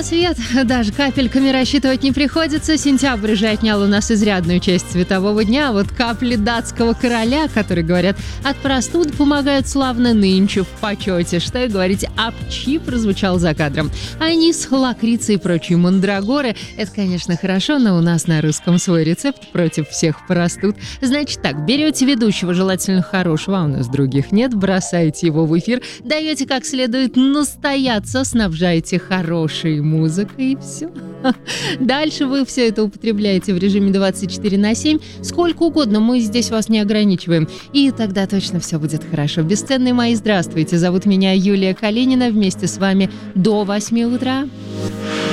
свет даже капельками рассчитывать не приходится. Сентябрь уже отнял у нас изрядную часть светового дня. Вот капли датского короля, которые, говорят, от простуд помогают славно нынче в почете. Что и говорить, апчи прозвучал за кадром. Анис, лакрица и прочие мандрагоры – это, конечно, хорошо, но у нас на русском свой рецепт против всех простуд. Значит так, берете ведущего, желательно хорошего, а у нас других нет, бросаете его в эфир, даете как следует настояться, снабжаете хорошей музыкой и все. Дальше вы все это употребляете в режиме 24/7, сколько угодно, мы здесь вас не ограничиваем. И тогда точно все будет хорошо. Бесценные мои, здравствуйте. Зовут меня Юлия Калинина. Вместе с вами до 8 утра.